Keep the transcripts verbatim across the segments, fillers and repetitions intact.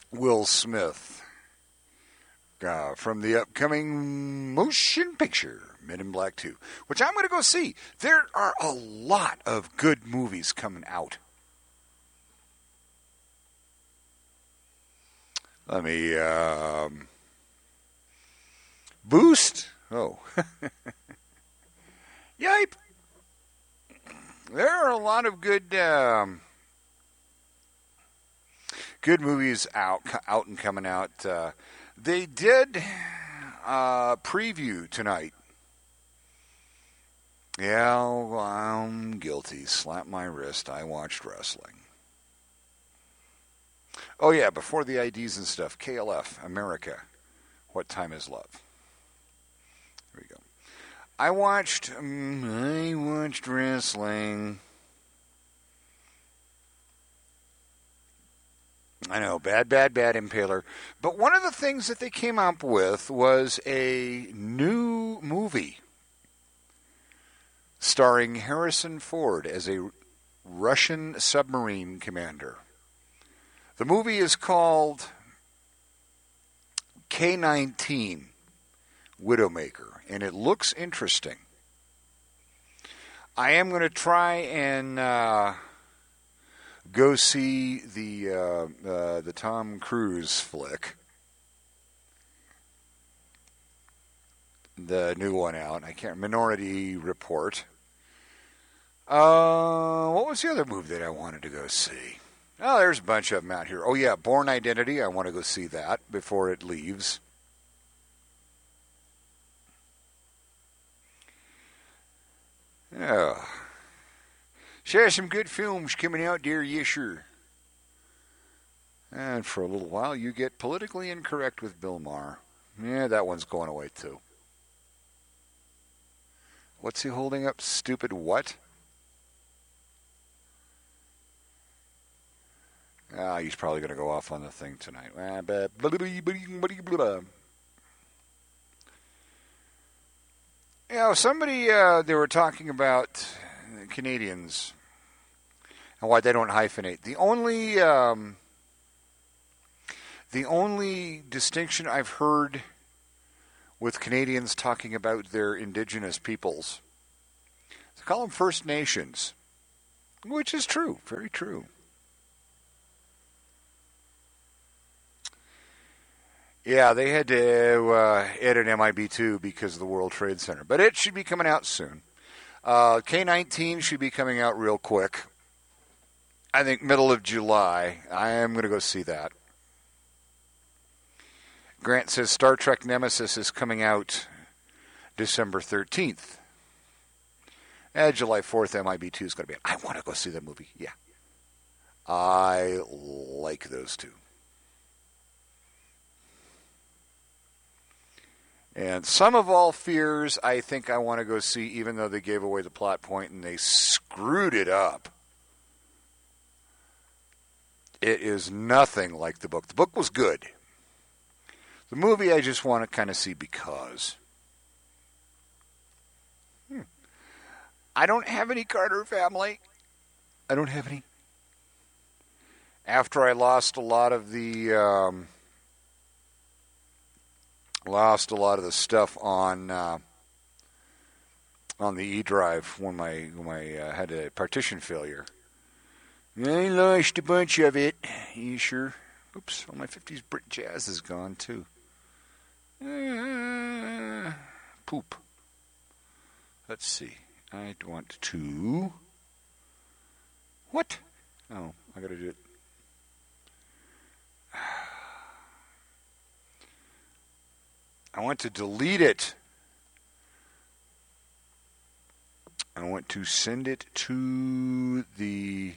Will Smith uh, from the upcoming motion picture Men in Black two, which I'm going to go see. There are a lot of good movies coming out. Let me um, boost. Oh, yipe! There are a lot of good, um, good movies out, out and coming out. Uh, they did uh, preview tonight. Yeah, well, I'm guilty. Slap my wrist. I watched wrestling. Oh, yeah, before the I Ds and stuff, K L F, America, What Time Is Love? There we go. I watched, um, I watched wrestling. I know, bad, bad, bad Impaler. But one of the things that they came up with was a new movie starring Harrison Ford as a Russian submarine commander. The movie is called K nineteen, Widowmaker, and it looks interesting. I am going to try and uh, go see the uh, uh, the Tom Cruise flick, the new one out. I can't. Minority Report. Uh, what was the other movie that I wanted to go see? Oh, there's a bunch of them out here. Oh, yeah, Born Identity. I want to go see that before it leaves. Yeah. Sure, some good films coming out there, yes, sure. And for a little while, you get Politically Incorrect with Bill Maher. Yeah, that one's going away, too. What's he holding up? Stupid what? Ah, he's probably going to go off on the thing tonight. You know, somebody, uh, they were talking about Canadians and why they don't hyphenate. The only, um, the only distinction I've heard with Canadians talking about their indigenous peoples, they call them First Nations, which is true, very true. Yeah, they had to uh, edit M I B two because of the World Trade Center. But it should be coming out soon. Uh, K nineteen should be coming out real quick. I think middle of July. I am going to go see that. Grant says Star Trek Nemesis is coming out December thirteenth. Eh, July fourth, M I B two is going to be. I want to go see that movie. Yeah. I like those two. And Sum of All Fears, I think I want to go see, even though they gave away the plot point and they screwed it up. It is nothing like the book. The book was good. The movie I just want to kind of see because. Hmm. I don't have any Carter family. I don't have any. After I lost a lot of the... Um, Lost a lot of the stuff on uh, on the E drive when my when I uh, had a partition failure. I lost a bunch of it. You sure? Oops! All my fifties Brit Jazz is gone too. Uh, poop. Let's see. I want to. What? Oh, I gotta do it. I want to delete it. I want to send it to the...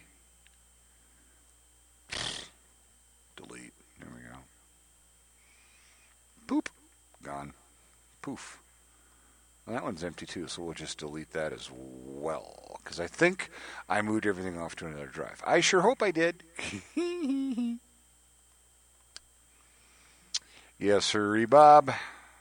Delete. There we go. Boop. Gone. Poof. Well, that one's empty too, so we'll just delete that as well. Because I think I moved everything off to another drive. I sure hope I did. Yes, sir, Bob.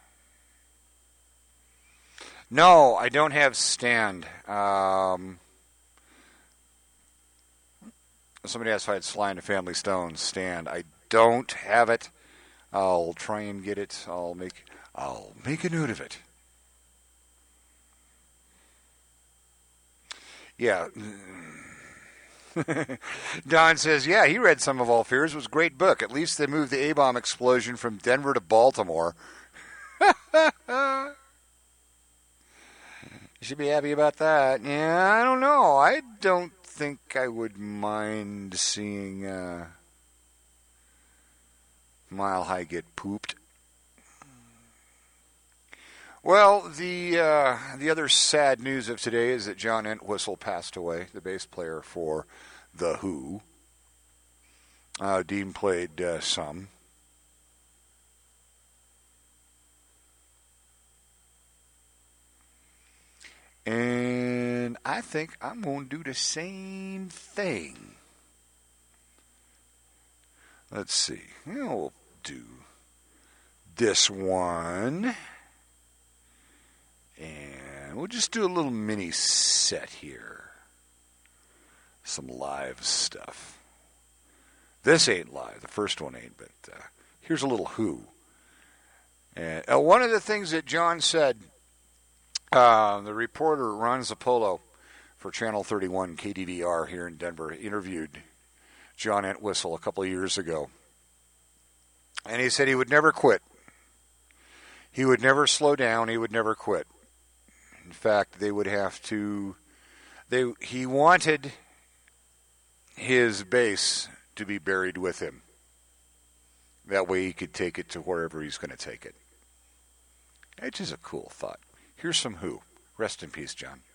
No, I don't have stand. Um, somebody asked if I had Sly and the Family Stone stand. I don't have it, I'll try and get it. I'll make I'll make a note of it. Yeah. Don says, yeah, he read Some of All Fears. It was a great book. At least they moved the A-bomb explosion from Denver to Baltimore. You should be happy about that. Yeah, I don't know. I don't think I would mind seeing uh, Mile High get pooped. Well, the uh, the other sad news of today is that John Entwistle passed away, the bass player for The Who. Uh, Dean played uh, some. And I think I'm going to do the same thing. Let's see. We'll do this one. And we'll just do a little mini set here. Some live stuff. This ain't live. The first one ain't, but uh, here's a little Who. And uh, one of the things that John said, uh, the reporter Ron Zappolo for Channel thirty-one K D V R here in Denver interviewed John Entwistle a couple of years ago. And he said he would never quit. He would never slow down. He would never quit. In fact, they would have to. They he wanted his bass to be buried with him. That way he could take it to wherever he's going to take it. It's just a cool thought. Here's some Who. Rest in peace, John.